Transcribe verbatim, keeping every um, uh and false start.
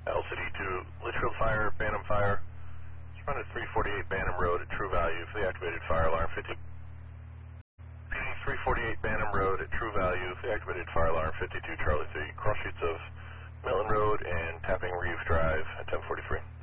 L C D two, Litchfield Fire, Bantam Fire. It's run at three forty-eight Bantam Road at True Value for the activated fire alarm fifty. three forty-eight Bantam Road at True Value for the activated fire alarm fifty-two Charlie three. Cross sheets of Milton Road and Tapping Reeve Drive at ten forty-three.